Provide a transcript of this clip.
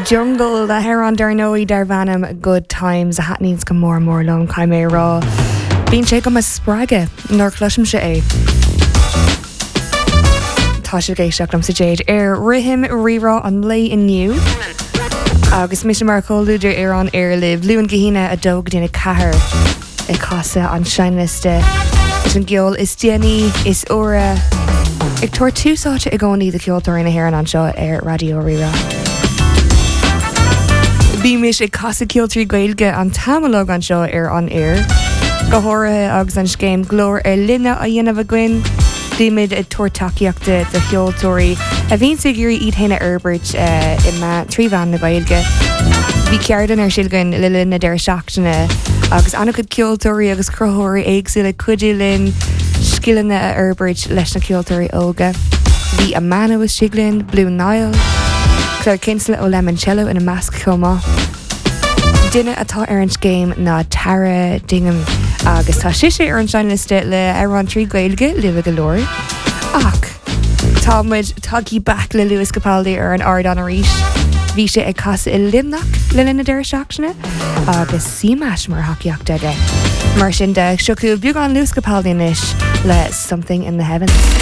Jungle the Heron Darnoe Darvanam Good Times a hatnís go mór lom cai mé rá. Bín sé go mas spraige nor clusim se é. Tá sé géisteach am sa déid rihim rirá an lei inniu. Agus mis mar cóúidir an liv luúan gohíine a dóg dina cahar I casa an seinliste. Is an geol is Jenny is ora. Ag tuair túsáte I gcónaí de ceoltóir ina hhéir an seo Radio Rira. Bí mis ag casa ceoltóirí gailge an tamalog an seo an Go háirithe agus an scéim glór linne a dhéanamh a gcuin. Díimiid a tuairtaíochta de cheoltóirí a bhíonn sa gurí iad héine Herbert I ma tríomhan na gailge. Bhí ceardan siilgain le linne deir seachtainna agus anna chud ceoltóirí agus crothirí éagsú le cuidiú linn skillanna a Herbert leis na ceoltóirí óga. Bhí a mana was siglinn Blue Nile, Claire Kinsella ó Lemoncello in a masc chomá. Duine atá an scéim ná Tara Dingham agus tá siise an seinliste le an trí gailge live golóir. Ach, támuid tugaí back le Lewis Capaldi an ard an a ríis. Bhí sé ag casa I limnach le linna deir seachtainna agus síimeis mar haciacht aige. Mar sin de seochú beag an Lewis Capaldi inis le Something in the Heavens.